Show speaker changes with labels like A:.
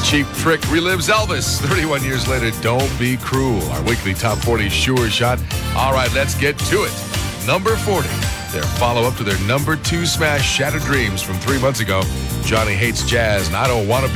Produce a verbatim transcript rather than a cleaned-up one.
A: Cheap Trick relives Elvis thirty-one years later. Don't Be Cruel. Our weekly top forty Sure Shot. All right, let's get to it. Number forty. Their follow-up to their number two smash, Shattered Dreams, from three months ago. Johnny Hates Jazz, and I Don't Want to Be